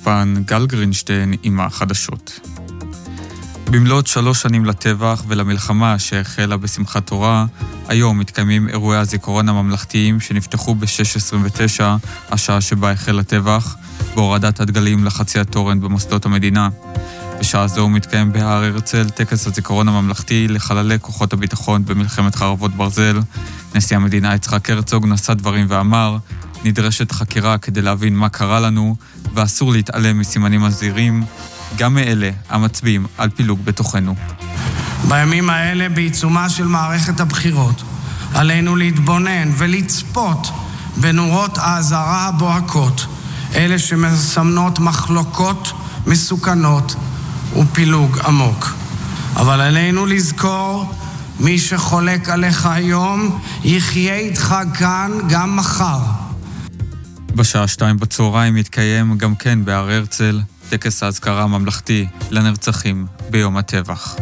באולפן גל גרינשטיין עם החדשות. במלאת 3 שנים לטבח ולמלחמה שהחלה בשמחת תורה, היום מתקיימים אירועי הזיכרון הממלכתיים שנפתחו ב-6:29, השעה שבה החל הטבח, בהורדת הדגלים לחצי התורן במוסדות המדינה. בשעה זו מתקיים בהר הרצל טקס הזיכרון הממלכתי לחללי כוחות הביטחון במלחמת חרבות ברזל. נשיא המדינה יצחק הרצוג נשא דברים ואמר, נדרשת חקירה כדי להבין מה קרה לנו, ואסור להתעלם מסימנים מזהירים, גם מאלה המצביעים על פילוג בתוכנו. בימים האלה, בעיצומה של מערכת הבחירות, עלינו להתבונן ולצפות בנורות האזהרה הבוהקות, אלה שמסמנות מחלוקות מסוכנות ופילוג עמוק. אבל עלינו לזכור, מי שחולק עליך היום, יחיה איתך כאן גם מחר. בשעה 2 בצהריים מתקיים גם כן בהר הרצל טקס האזכרה הממלכתי לנרצחים ביום הטבח.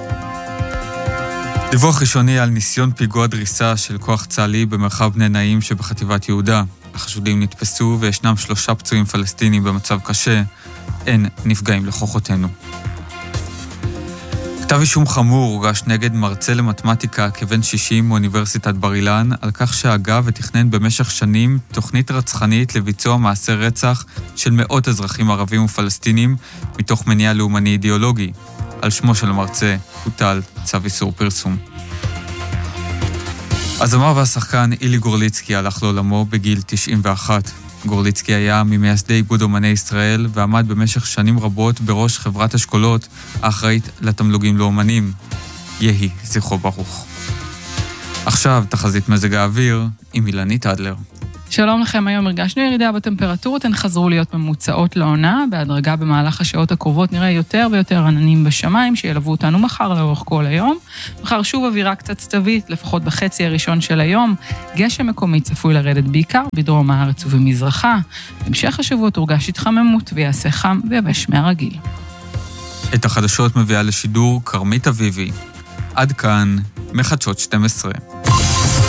דיווח ראשוני על ניסיון פיגוע דריסה של כוח צה"לי במרחב בני נעים שבחטיבת יהודה. החשודים נתפסו וישנם 3 פצועים פלסטינים במצב קשה. אין נפגעים לכוחותינו. כתב אישום חמור הוגש נגד מרצה למתמטיקה כבן 60 מאוניברסיטת בר אילן, על כך שהגה ותכנן במשך שנים תוכנית רצחנית לביצוע מעשה רצח של מאות אזרחים ערבים ופלסטינים מתוך מניע לאומני אידיאולוגי. על שמו של המרצה הוטל צו איסור פרסום. הזמר והשחקן אילי גורליצקי הלך לעולמו בגיל 91. גורליצקי היה ממייסדי איגוד אומני ישראל ועמד במשך שנים רבות בראש חברת אשכולות האחראית לתמלוגים לאומנים. יהי זכרו ברוך. עכשיו תחזית מזג האוויר עם אילנית אדלר. שלום לכם, היום הרגשנו ירידה בטמפרטורות, הן חזרו להיות ממוצעות לעונה, בהדרגה במהלך השעות הקרובות נראה יותר ויותר עננים בשמיים שילוו אותנו מחר לאורך כל היום. מחר שוב אווירה קצת סתווית, לפחות בחצי הראשון של היום, גשם מקומי צפוי לרדת בעיקר בדרום הארץ ובמזרחה. בהמשך השבוע תורגש התחממות ויעשה חם ויבש מהרגיל. את החדשות מביאה לשידור קרמית אביבי. עד כאן מחדשות 12.